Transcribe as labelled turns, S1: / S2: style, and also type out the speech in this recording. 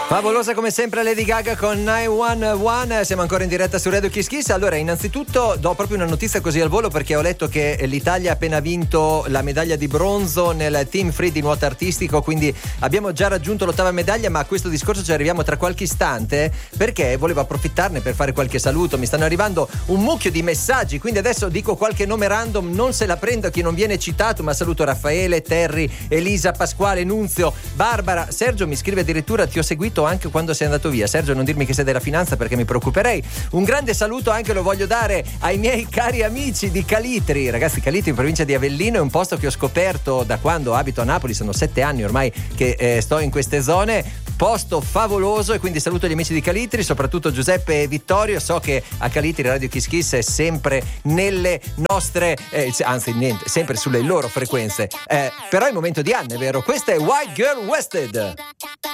S1: Favolosa come sempre Lady Gaga con 911. Siamo ancora in diretta su Radio Kiss Kiss. Allora, innanzitutto do proprio una notizia così al volo, perché ho letto che l'Italia ha appena vinto la medaglia di bronzo nel team free di nuoto artistico, quindi abbiamo già raggiunto l'8ª medaglia, ma a questo discorso ci arriviamo tra qualche istante, perché volevo approfittarne per fare qualche saluto. Mi stanno arrivando un mucchio di messaggi, quindi adesso dico qualche nome random, non se la prendo chi non viene citato, ma saluto Raffaele, Terry, Elisa, Pasquale, Nunzio, Barbara. Sergio mi scrive addirittura: ti ho seguito anche quando sei andato via. Sergio, non dirmi che sei della finanza, perché mi preoccuperei. Un grande saluto anche lo voglio dare ai miei cari amici di Calitri. Ragazzi, Calitri in provincia di Avellino è un posto che ho scoperto da quando abito a Napoli, sono 7 anni ormai che sto in queste zone. Posto favoloso, e quindi saluto gli amici di Calitri, soprattutto Giuseppe e Vittorio. So che a Calitri Radio Kiss Kiss è sempre nelle nostre anzi niente, sempre sulle loro frequenze, però è il momento di Anne, vero? Questa è White Girl Wasted.